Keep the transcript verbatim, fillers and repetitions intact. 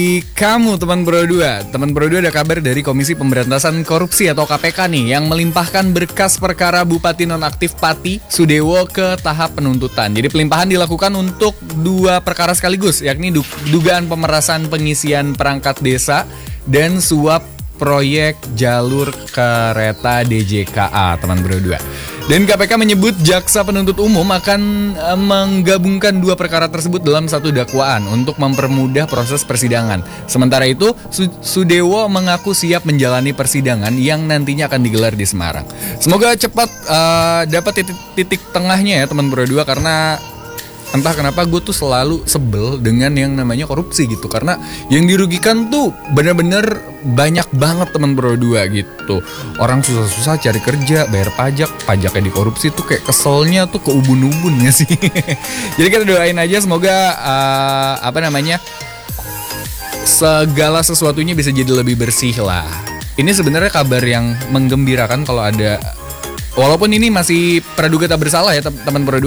Kamu teman Pro dua, teman Pro dua ada kabar dari Komisi Pemberantasan Korupsi atau K P K nih yang melimpahkan berkas perkara Bupati Nonaktif Pati Sudewo ke tahap penuntutan. Jadi pelimpahan dilakukan untuk dua perkara sekaligus, yakni du- dugaan pemerasan pengisian perangkat desa dan suap proyek jalur kereta D J K A, teman Pro dua. Dan K P K menyebut jaksa penuntut umum akan e, menggabungkan dua perkara tersebut dalam satu dakwaan untuk mempermudah proses persidangan. Sementara itu, Su- Sudewo mengaku siap menjalani persidangan yang nantinya akan digelar di Semarang. Semoga cepat uh, dapat titik, titik tengahnya ya teman Pro dua, karena entah kenapa gue tuh selalu sebel dengan yang namanya korupsi gitu. Karena yang dirugikan tuh bener-bener banyak banget teman Pro dua gitu. Orang susah-susah cari kerja, bayar pajak, pajaknya dikorupsi tuh kayak keselnya tuh ke ubun-ubun ya sih. Jadi kita doain aja semoga uh, apa namanya segala sesuatunya bisa jadi lebih bersih lah. Ini sebenarnya kabar yang menggembirakan kalau ada, walaupun ini masih praduga tak bersalah ya teman Pro dua.